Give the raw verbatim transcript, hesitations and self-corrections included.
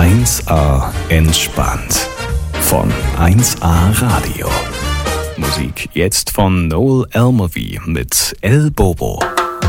eins A entspannt von eins A Radio. Musik jetzt von Noel Almavi mit El Bobo.